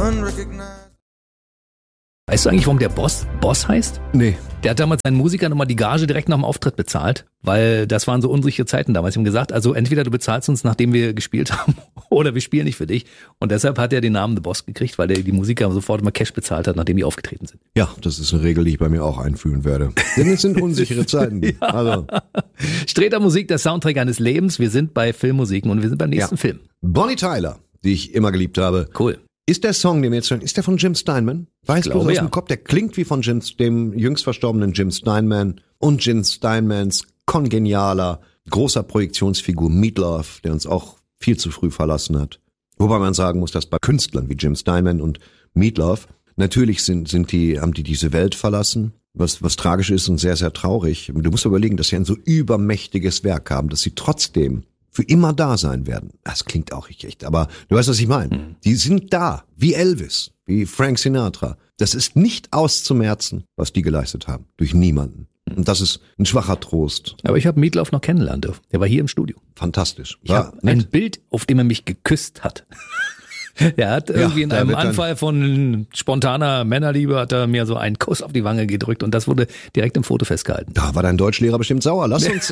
Weißt du eigentlich, warum der Boss heißt? Nee. Der hat damals seinen Musikern immer die Gage direkt nach dem Auftritt bezahlt, weil das waren so unsichere Zeiten damals. Sie haben gesagt, also entweder du bezahlst uns, nachdem wir gespielt haben, oder wir spielen nicht für dich. Und deshalb hat er den Namen The Boss gekriegt, weil der die Musiker sofort immer Cash bezahlt hat, nachdem die aufgetreten sind. Ja, das ist eine Regel, die ich bei mir auch einführen werde. Denn es sind unsichere Zeiten. Ja. Also. Streter Musik, der Soundtrack eines Lebens. Wir sind bei Filmmusiken und wir sind beim nächsten Film. Bonnie Tyler, die ich immer geliebt habe. Cool. Ist der Song, den wir jetzt hören, ist der von Jim Steinman? Weiß du aus dem Kopf, der klingt wie von dem jüngst verstorbenen Jim Steinman und Jim Steinmans kongenialer, großer Projektionsfigur Meatloaf, der uns auch viel zu früh verlassen hat. Wobei man sagen muss, dass bei Künstlern wie Jim Steinman und Meatloaf, natürlich haben die diese Welt verlassen, was tragisch ist und sehr, sehr traurig. Du musst überlegen, dass sie ein so übermächtiges Werk haben, dass sie trotzdem für immer da sein werden. Das klingt auch nicht echt, aber du weißt, was ich meine. Die sind da, wie Elvis, wie Frank Sinatra. Das ist nicht auszumerzen, was die geleistet haben, durch niemanden. Und das ist ein schwacher Trost. Aber ich habe Meatloaf noch kennenlernen dürfen. Der war hier im Studio. Fantastisch. Ich habe ein Bild, auf dem er mich geküsst hat. Er hat irgendwie in einem Anfall von spontaner Männerliebe hat er mir so einen Kuss auf die Wange gedrückt und das wurde direkt im Foto festgehalten. Da war dein Deutschlehrer bestimmt sauer. Lass uns...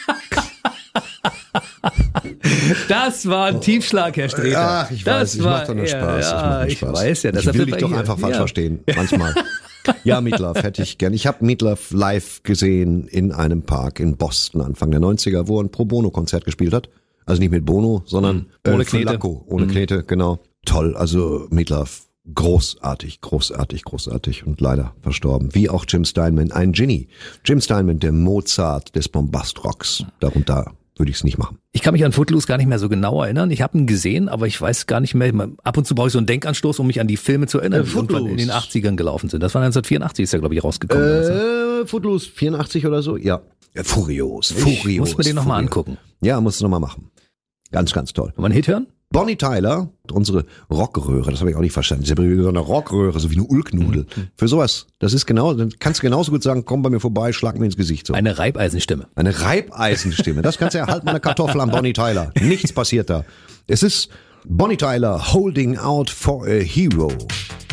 Das war ein Tiefschlag, Herr Streter. Ach, ich weiß, ich mach doch nur Spaß. Ja, ich weiß ja. Ich will dich doch einfach falsch verstehen, manchmal. Ja, Meatloaf hätte ich gern. Ich habe Meatloaf live gesehen in einem Park in Boston Anfang der 90er, wo er ein Pro-Bono-Konzert gespielt hat. Also nicht mit Bono, sondern ohne Knete. Lacko, ohne Knete, genau. Toll, also Meatloaf, großartig und leider verstorben. Wie auch Jim Steinman, ein Genie. Jim Steinman, der Mozart des Bombast-Rocks. Darunter würde ich es nicht machen. Ich kann mich an Footloose gar nicht mehr so genau erinnern. Ich habe ihn gesehen, aber ich weiß gar nicht mehr. Ab und zu brauche ich so einen Denkanstoß, um mich an die Filme zu erinnern, die irgendwann in den 80ern gelaufen sind. Das war 1984, ist ja, glaube ich, rausgekommen. Footloose, 84 oder so? Ja. Furios. Ich muss mir den nochmal angucken. Ja, musst du nochmal machen. Ganz, ganz toll. Wollen wir einen Hit hören? Bonnie Tyler, unsere Rockröhre, das habe ich auch nicht verstanden. Sie haben so eine Rockröhre, so wie eine Ulknudel. Für sowas, das ist genau, dann kannst du genauso gut sagen, komm bei mir vorbei, schlag mir ins Gesicht. So. Eine Reibeisenstimme. Eine Reibeisenstimme, das kannst du ja, halt mal eine Kartoffel an Bonnie Tyler. Nichts passiert da. Es ist Bonnie Tyler, Holding Out for a Hero.